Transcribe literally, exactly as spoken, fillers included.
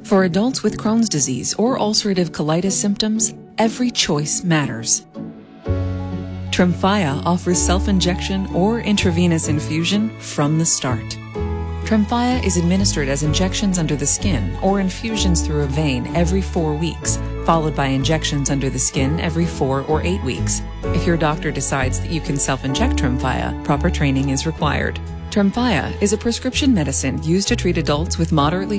For adults with Crohn's disease or ulcerative colitis symptoms, every choice matters. Tremfya offers self-injection or intravenous infusion from the start. Tremfya is administered as injections under the skin or infusions through a vein every four weeks, followed by injections under the skin every four or eight weeks. If your doctor decides that you can self-inject Tremfya, proper training is required. Tremfya is a prescription medicine used to treat adults with moderately